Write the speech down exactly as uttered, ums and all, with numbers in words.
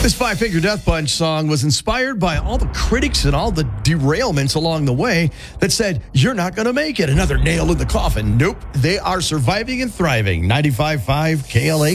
This Five Finger Death Punch song was inspired by all the critics and all the derailments along the way that said, you're not going to make it. Another nail in the coffin. Nope. They are surviving and thriving. ninety-five point five K L A